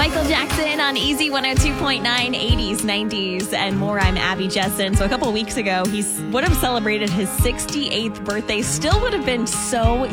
Michael Jackson on Easy 102.9, 80s, 90s, and more. I'm Abby Jessen. So a couple of weeks ago, he would have celebrated his 68th birthday. Still would have been so